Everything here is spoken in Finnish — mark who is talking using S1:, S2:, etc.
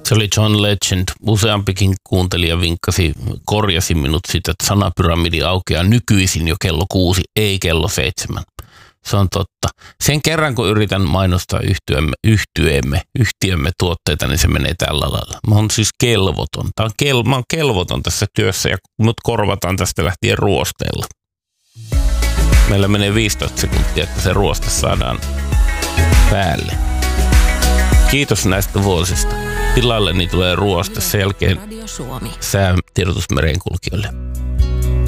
S1: Se oli John Legend. Useampikin kuuntelija korjasi minut siitä, että sanapyramidi aukeaa nykyisin jo kello 6, ei kello 7. Se on totta. Sen kerran, kun yritän mainostaa yhtiömme tuotteita, niin se menee tällä lailla. Mä oon siis kelvoton. Mä oon kelvoton tässä työssä ja mut korvataan tästä lähtien ruosteella. Meillä menee 15 sekuntia, että se ruoste saadaan päälle. Kiitos näistä vuosista. Tilalleni tulee ruoste, sen jälkeen säätiedotus merenkulkijoille.